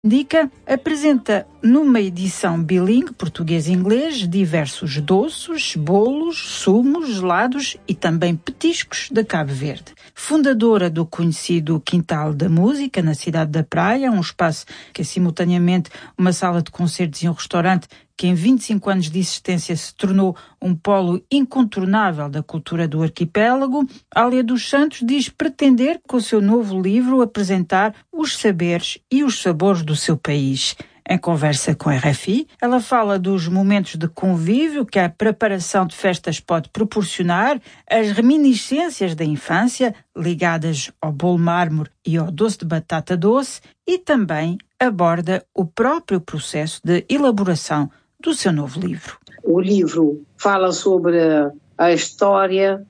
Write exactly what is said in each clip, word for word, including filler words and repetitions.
Indica apresenta numa edição bilingue, português-inglês, diversos doces, bolos, sumos, gelados e também petiscos de Cabo Verde. Fundadora do conhecido Quintal da Música, na cidade da Praia, um espaço que é simultaneamente uma sala de concertos e um restaurante que em vinte e cinco anos de existência se tornou um polo incontornável da cultura do arquipélago, Ália dos Santos diz pretender, com o seu novo livro, apresentar os saberes e os sabores do seu país. Em conversa com a R F I, ela fala dos momentos de convívio que a preparação de festas pode proporcionar, as reminiscências da infância ligadas ao bolo mármore e ao doce de batata doce e também aborda o próprio processo de elaboração do seu novo livro. O livro fala sobre a história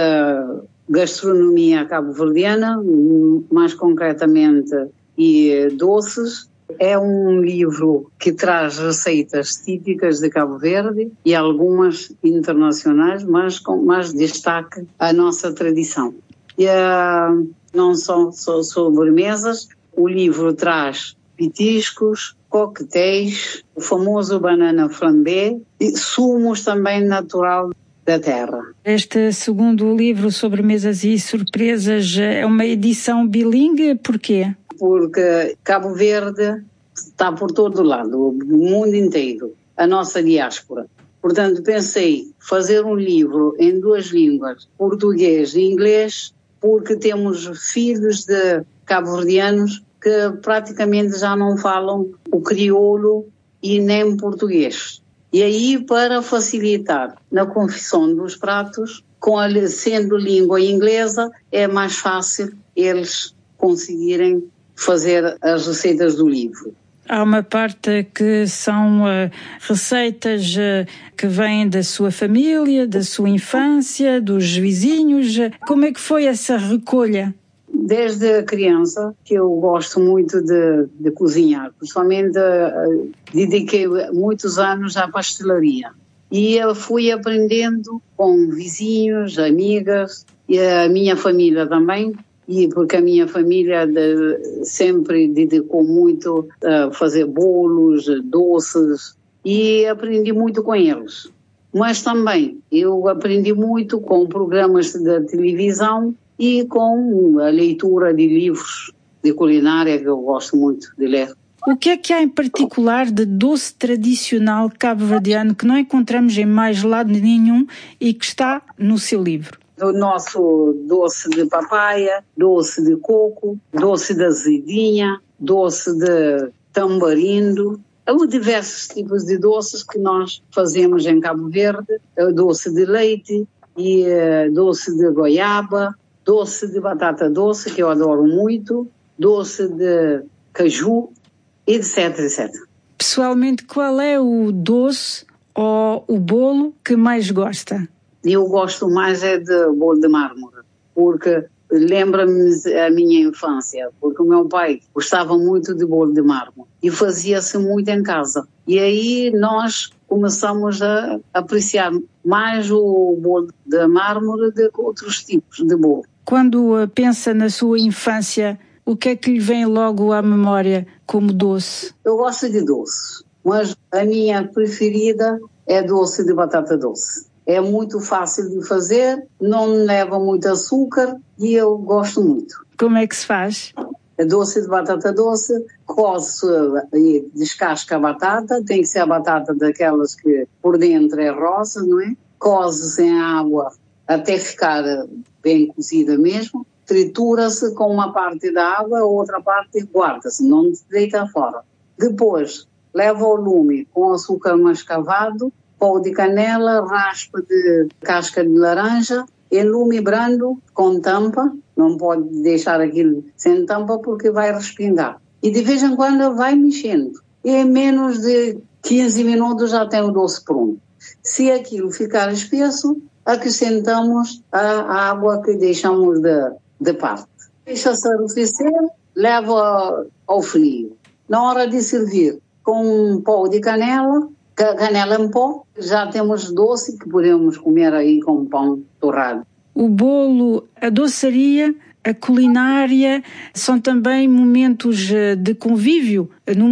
da gastronomia cabo-verdiana, mais concretamente e doces. É um livro que traz receitas típicas de Cabo Verde e algumas internacionais, mas com mais destaque à nossa tradição. E, uh, não só, só sobremesas, o livro traz petiscos, coquetéis, o famoso banana flambé e sumos também natural da terra. Este segundo livro, Sobremesas e Surpresas, é uma edição bilingue, porquê? Porque Cabo Verde está por todo lado, o mundo inteiro, a nossa diáspora. Portanto, pensei fazer um livro em duas línguas, português e inglês, porque temos filhos de cabo-verdianos que praticamente já não falam o crioulo e nem português. E aí, para facilitar na confecção dos pratos, com a, sendo língua inglesa, é mais fácil eles conseguirem fazer as receitas do livro. Há uma parte que são uh, receitas uh, que vêm da sua família, da sua infância, dos vizinhos. Como é que foi essa recolha? Desde criança que eu gosto muito de, de cozinhar, principalmente uh, dediquei muitos anos à pastelaria. E eu fui aprendendo com vizinhos, amigas e a minha família também. E porque a minha família de, sempre dedicou muito a fazer bolos, doces, e aprendi muito com eles. Mas também eu aprendi muito com programas da televisão e com a leitura de livros de culinária, que eu gosto muito de ler. O que é que há em particular de doce tradicional cabo-verdiano que não encontramos em mais lado nenhum e que está no seu livro? O nosso doce de papaya, doce de coco, doce de azedinha, doce de tamarindo. Há diversos tipos de doces que nós fazemos em Cabo Verde. Doce de leite e doce de goiaba, doce de batata doce, que eu adoro muito, doce de caju, etc, etcétera. Pessoalmente, qual é o doce ou o bolo que mais gosta? Eu gosto mais é de bolo de mármore, porque lembra-me a minha infância, porque o meu pai gostava muito de bolo de mármore e fazia-se muito em casa. E aí nós começamos a apreciar mais o bolo de mármore do que outros tipos de bolo. Quando pensa na sua infância, o que é que lhe vem logo à memória como doce? Eu gosto de doce, mas a minha preferida é doce de batata doce. É muito fácil de fazer, não leva muito açúcar e eu gosto muito. Como é que se faz? A doce de batata doce, coce e descasca a batata, tem que ser a batata daquelas que por dentro é rosa, não é? Coze-se em água até ficar bem cozida mesmo, tritura-se com uma parte da água, a outra parte guarda-se, não se deita fora. Depois, leva ao lume com açúcar mascavado, pó de canela, raspa de casca de laranja, em lume brando com tampa, não pode deixar aquilo sem tampa porque vai respingar. E de vez em quando vai mexendo. E em menos de quinze minutos já tem o doce pronto. Se aquilo ficar espesso, acrescentamos a água que deixamos de, de parte. Deixa-se arrefecer, leva ao frio. Na hora de servir, com um pó de canela, canela em pó, já temos doce que podemos comer aí com pão torrado. O bolo, a doçaria, a culinária são também momentos de convívio,